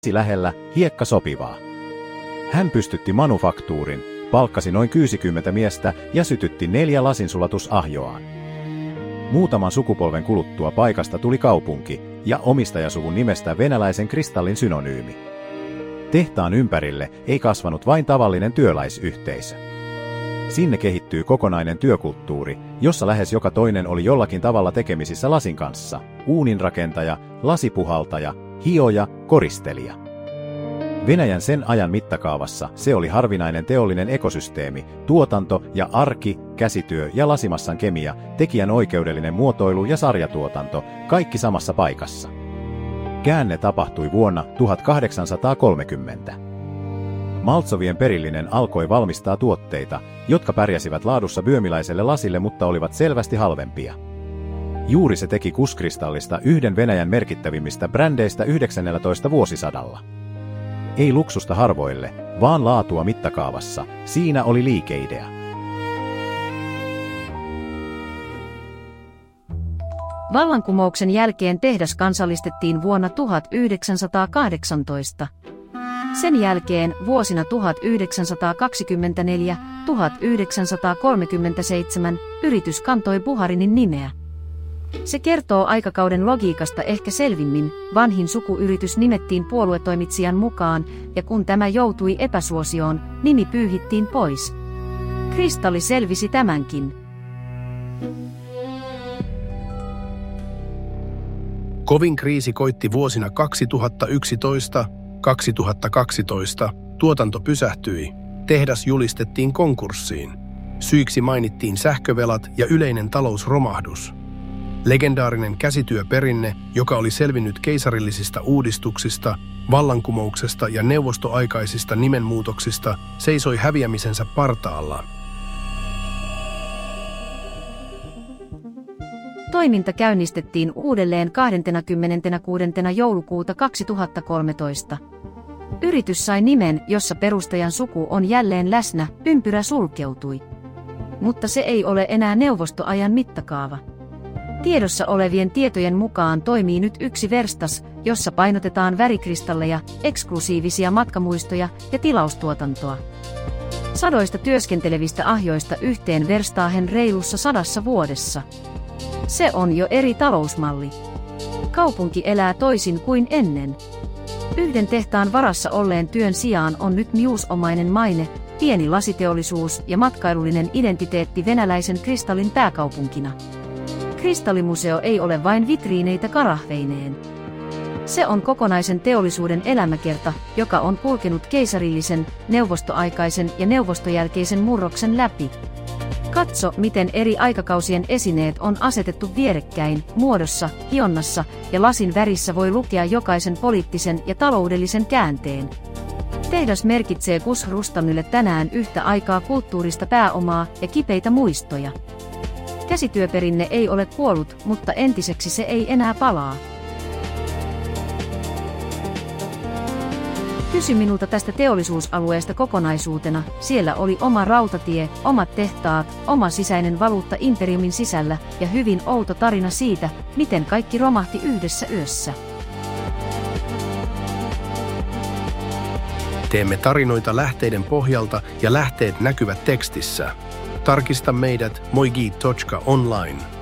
lähellä hiekka sopivaa. Hän pystytti manufaktuurin, palkkasi noin 60 miestä ja sytytti 4 lasinsulatusahjoaan. Muutaman sukupolven kuluttua paikasta tuli kaupunki ja omistajasuvun nimestä venäläisen kristallin synonyymi. Tehtaan ympärille ei kasvanut vain tavallinen työläisyhteisö. Sinne kehittyy kokonainen työkulttuuri, jossa lähes joka toinen oli jollakin tavalla tekemisissä lasin kanssa: uuninrakentaja, lasipuhaltaja, hioja, koristelija. Venäjän sen ajan mittakaavassa se oli harvinainen teollinen ekosysteemi: tuotanto ja arki, käsityö ja lasimassan kemia, tekijän oikeudellinen muotoilu ja sarjatuotanto, kaikki samassa paikassa. Käänne tapahtui vuonna 1830. Maltsovien perillinen alkoi valmistaa tuotteita, jotka pärjäsivät laadussa böhmiläiselle lasille, mutta olivat selvästi halvempia. Juuri se teki Kuskristallista yhden Venäjän merkittävimmistä brändeistä 19. vuosisadalla. Ei luksusta harvoille, vaan laatua mittakaavassa. Siinä oli liikeidea. Vallankumouksen jälkeen tehdas kansallistettiin vuonna 1918. Sen jälkeen vuosina 1924–1937 yritys kantoi Buharinin nimeä. Se kertoo aikakauden logiikasta ehkä selvimmin: vanhin sukuyritys nimettiin puoluetoimitsijan mukaan, ja kun tämä joutui epäsuosioon, nimi pyyhittiin pois. Kristalli selvisi tämänkin. Kovin kriisi koitti vuosina 2011–2012. Tuotanto pysähtyi. Tehdas julistettiin konkurssiin. Syiksi mainittiin sähkövelat ja yleinen talousromahdus. Legendaarinen käsityöperinne, joka oli selvinnyt keisarillisista uudistuksista, vallankumouksesta ja neuvostoaikaisista nimenmuutoksista, seisoi häviämisensä partaalla. Toiminta käynnistettiin uudelleen 26. joulukuuta 2013. Yritys sai nimen, jossa perustajan suku on jälleen läsnä, ympyrä sulkeutui. Mutta se ei ole enää neuvostoajan mittakaava. Tiedossa olevien tietojen mukaan toimii nyt yksi verstas, jossa painotetaan värikristalleja, eksklusiivisia matkamuistoja ja tilaustuotantoa. Sadoista työskentelevistä ahjoista yhteen verstaahen reilussa 100 vuodessa. Se on jo eri talousmalli. Kaupunki elää toisin kuin ennen. Yhden tehtaan varassa olleen työn sijaan on nyt miusomainen maine, pieni lasiteollisuus ja matkailullinen identiteetti venäläisen kristallin pääkaupunkina. Kristallimuseo ei ole vain vitriineitä karahveineen. Se on kokonaisen teollisuuden elämäkerta, joka on kulkenut keisarillisen, neuvostoaikaisen ja neuvostojälkeisen murroksen läpi. Katso, miten eri aikakausien esineet on asetettu vierekkäin, muodossa, hionnassa ja lasin värissä voi lukea jokaisen poliittisen ja taloudellisen käänteen. Tehdas merkitsee Kuskrustamille tänään yhtä aikaa kulttuurista pääomaa ja kipeitä muistoja. Käsityöperinne ei ole kuollut, mutta entiseksi se ei enää palaa. Kysy minulta tästä teollisuusalueesta kokonaisuutena. Siellä oli oma rautatie, omat tehtaat, oma sisäinen valuutta imperiumin sisällä ja hyvin outo tarina siitä, miten kaikki romahti yhdessä yössä. Teemme tarinoita lähteiden pohjalta ja lähteet näkyvät tekstissä. Tarkista meidät moigi.online.